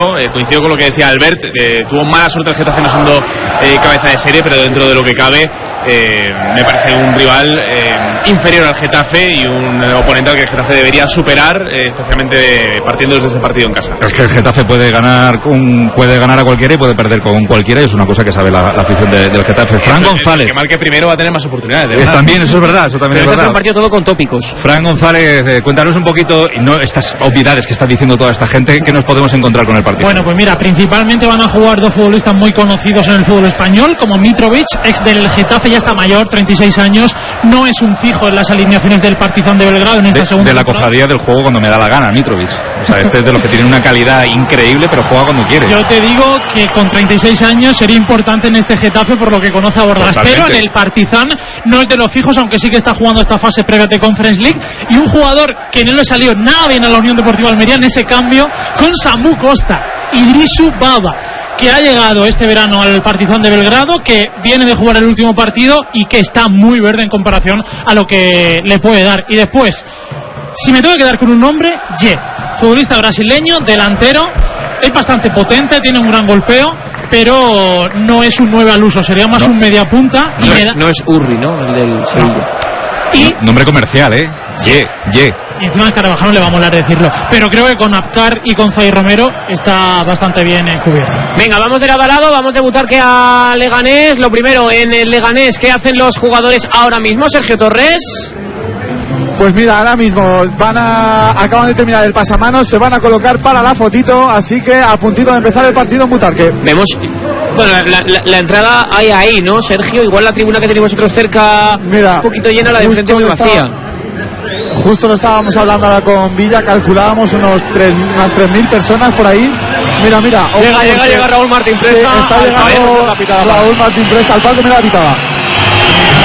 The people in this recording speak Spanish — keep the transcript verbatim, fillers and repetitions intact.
Eh, coincido con lo que decía Albert, que tuvo mala suerte el Getafe no siendo eh, cabeza de serie, pero dentro de lo que cabe eh, me parece un rival eh, inferior al Getafe y un eh, oponente al que el Getafe debería superar, eh, especialmente partiendo desde este partido en casa. Es que el Getafe puede ganar con, puede ganar a cualquiera y puede perder con cualquiera, y es una cosa que sabe la, la afición de, del Getafe. Fran González. Que mal que primero va a tener más oportunidades. Es, también, eso es verdad, eso también pero es verdad. Un partido todo con tópicos. Fran González, eh, cuéntanos un poquito, y no estas obviedades que está diciendo toda esta gente, que nos podemos encontrar con el partido. Bueno, pues mira, principalmente van a jugar dos futbolistas muy conocidos en el fútbol español, como Mitrovic, ex del Getafe, ya está mayor, treinta y seis años, no es un fijo en las alineaciones del Partizan de Belgrado en esta de, segunda de la temporada. cofradía del juego cuando me da la gana, Mitrovic. O sea, este es de los que tienen una calidad increíble, pero juega cuando quiere. Yo te digo que con treinta y seis años sería importante en este Getafe por lo que conoce a Bordas, pero en el Partizan no es de los fijos, aunque sí que está jugando esta fase previa de Conference League, y un jugador que no le salió nada bien a la Unión Deportiva Almería en ese cambio con Samu Costa, Idrisu Baba, que ha llegado este verano al Partizan de Belgrado, que viene de jugar el último partido y que está muy verde en comparación a lo que le puede dar. Y después, si me tengo que quedar con un nombre, Ye, futbolista brasileño, delantero, es bastante potente, tiene un gran golpeo, pero no es un nueve al uso, sería más no. un media punta. No, y es, me da... no es Urri, ¿no? El del Sevilla. No. Y... No, nombre comercial, ¿eh? Ye, Ye. Y encima de Carvajal no le va a molar decirlo. Pero creo que con Apcar y con Zay Romero está bastante bien eh, cubierto. Venga, vamos de lado a lado, vamos a debutar que a Leganés. Lo primero, en el Leganés, ¿qué hacen los jugadores ahora mismo, Sergio Torres? Pues mira, ahora mismo van a acaban de terminar el pasamanos, se van a colocar para la fotito, así que a puntito de empezar el partido en Butarque. Vemos, bueno, la, la, la entrada hay ahí, ¿no, Sergio? Igual la tribuna que tenemos nosotros cerca, mira, un poquito llena, la de enfrente muy vacía. Justo lo estábamos hablando ahora con Villa, calculábamos unos tres, unas tres mil personas por ahí. Mira, mira. Llega, llega, llega Raúl Martín Presa. Sí, está llegando Raúl Martín Presa al palco, mira la pitada.